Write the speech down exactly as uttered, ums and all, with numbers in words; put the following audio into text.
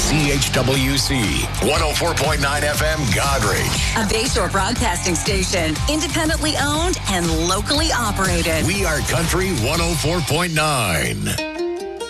C H W C one oh four point nine F M Godrich. A Bayshore broadcasting station, independently owned and locally operated. We are Country one oh four point nine.